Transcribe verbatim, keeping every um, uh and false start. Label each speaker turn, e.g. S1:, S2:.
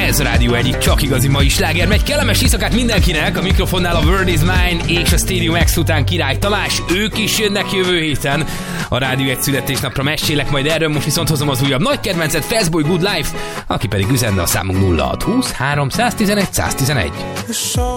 S1: Ez a Rádió egyik csak igazi mai sláger. Megy kellemes éjszakát mindenkinek, a mikrofonnál a World is Mine és a Stadium X után Király Tamás, ők is jönnek jövő héten. A Rádió egy születésnapra mesélek majd erről, most viszont hozom az újabb nagy kedvencet, Fastboy Good Life, aki pedig üzenne a számunk nulla hat húsz három tizenegy száz tizenegy.